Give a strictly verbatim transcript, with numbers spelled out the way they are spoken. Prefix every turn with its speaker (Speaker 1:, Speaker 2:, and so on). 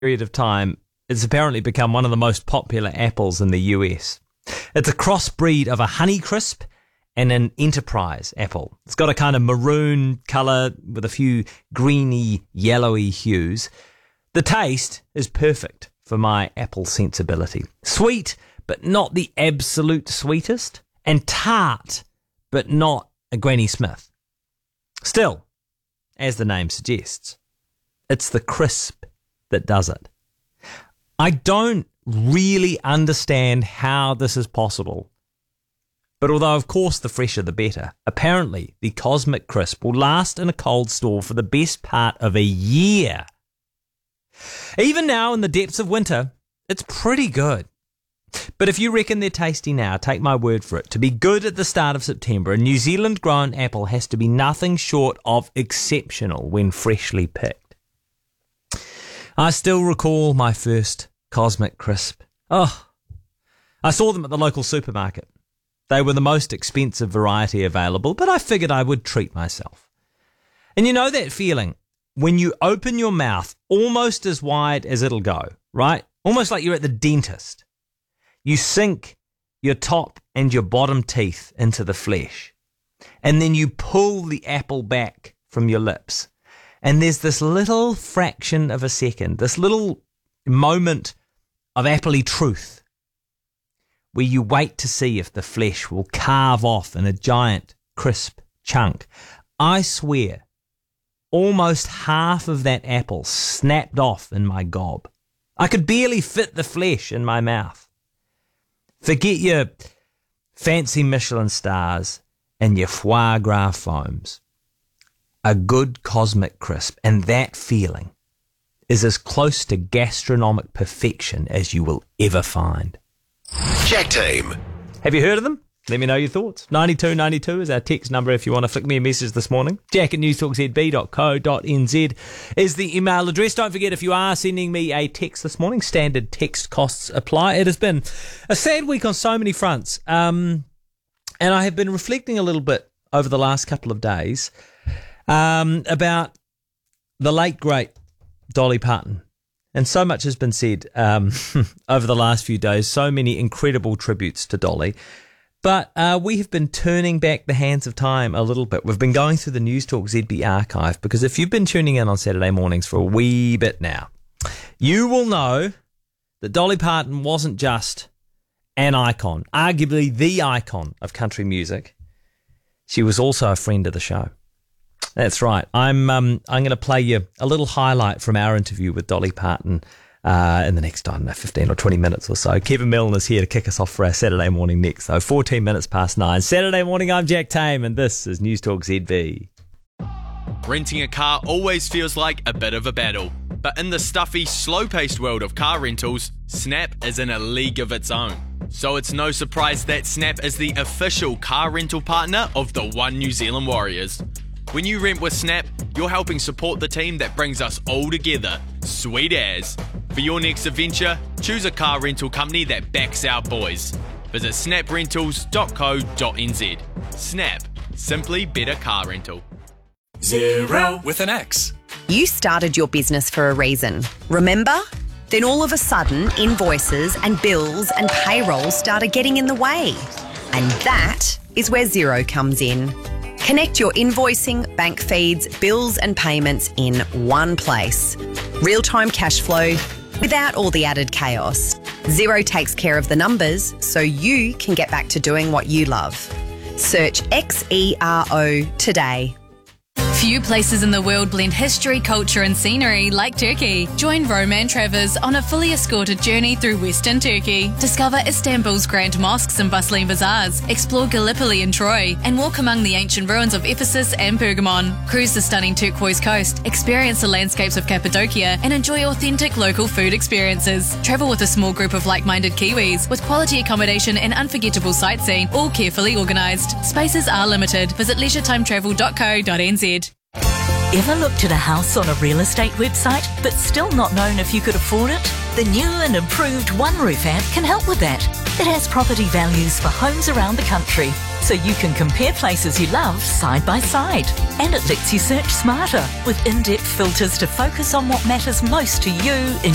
Speaker 1: period of time, it's apparently become one of the most popular apples in the U S. It's a crossbreed of a Honeycrisp and an Enterprise apple. It's got a kind of maroon colour with a few greeny, yellowy hues. The taste is perfect for my apple sensibility. Sweet, but not the absolute sweetest. And tart, but not a Granny Smith. Still, as the name suggests, it's the crisp that does it. I don't really understand how this is possible. But although, of course, the fresher the better, apparently the Cosmic Crisp will last in a cold store for the best part of a year. Even now, in the depths of winter, it's pretty good. But if you reckon they're tasty now, take my word for it. To be good at the start of September, a New Zealand-grown apple has to be nothing short of exceptional when freshly picked. I still recall my first Cosmic Crisp. Oh, I saw them at the local supermarket. They were the most expensive variety available, but I figured I would treat myself. And you know that feeling when you open your mouth almost as wide as it'll go, right? Almost like you're at the dentist. You sink your top and your bottom teeth into the flesh, and then you pull the apple back from your lips. And there's this little fraction of a second, this little moment of appley truth, where you wait to see if the flesh will carve off in a giant, crisp chunk. I swear, almost half of that apple snapped off in my gob. I could barely fit the flesh in my mouth. Forget your fancy Michelin stars and your foie gras foams. A good Cosmic Crisp, and that feeling is as close to gastronomic perfection as you will ever find.
Speaker 2: Jack Team.
Speaker 1: Have you heard of them? Let me know your thoughts. ninety-two ninety-two is our text number if you want to flick me a message this morning. Jack at newstalk z b dot co dot n z is the email address. Don't forget, if you are sending me a text this morning, standard text costs apply. It has been a sad week on so many fronts. Um, and I have been reflecting a little bit over the last couple of days um, about the late, great Dolly Parton. And so much has been said um, over the last few days, so many incredible tributes to Dolly. But uh, we have been turning back the hands of time a little bit. We've been going through the Newstalk Z B archive, because if you've been tuning in on Saturday mornings for a wee bit now, you will know that Dolly Parton wasn't just an icon, arguably the icon of country music. She was also a friend of the show. That's right. I'm um, I'm going to play you a little highlight from our interview with Dolly Parton uh, in the next, I don't know, fifteen or twenty minutes or so. Kevin Milne is here to kick us off for our Saturday morning next, though. fourteen minutes past nine. Saturday morning, I'm Jack Tame, and this is Newstalk Z B.
Speaker 3: Renting a car always feels like a bit of a battle. But in the stuffy, slow-paced world of car rentals, Snap is in a league of its own. So it's no surprise that Snap is the official car rental partner of the One New Zealand Warriors. When you rent with Snap, you're helping support the team that brings us all together. Sweet as. For your next adventure, choose a car rental company that backs our boys. Visit snap rentals dot co dot n z. Snap. Simply better car rental.
Speaker 2: Zero with an X.
Speaker 4: You started your business for a reason, remember? Then all of a sudden, invoices and bills and payroll started getting in the way. And that is where Xero comes in. Connect your invoicing, bank feeds, bills and payments in one place. Real-time cash flow without all the added chaos. Xero takes care of the numbers so you can get back to doing what you love. Search X E R O today.
Speaker 5: Few places in the world blend history, culture and scenery like Turkey. Join Roman Travers on a fully escorted journey through Western Turkey. Discover Istanbul's grand mosques and bustling bazaars, explore Gallipoli and Troy, and walk among the ancient ruins of Ephesus and Pergamon. Cruise the stunning turquoise coast, experience the landscapes of Cappadocia, and enjoy authentic local food experiences. Travel with a small group of like-minded Kiwis with quality accommodation and unforgettable sightseeing, all carefully organised. Spaces are limited. Visit leisure time travel dot co dot n z.
Speaker 6: Ever looked at a house on a real estate website but still not known if you could afford it? The new and improved OneRoof app can help with that. It has property values for homes around the country, so you can compare places you love side by side. And it lets you search smarter with in-depth filters to focus on what matters most to you in